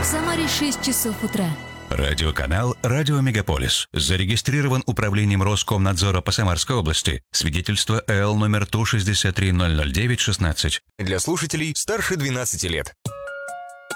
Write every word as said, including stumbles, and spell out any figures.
Самаре шесть часов утра. Радиоканал «Радио Мегаполис». Зарегистрирован Управлением Роскомнадзора по Самарской области. Свидетельство Л номер Ту шестьдесят три ноль ноль девять шестнадцать. Для слушателей старше двенадцати лет.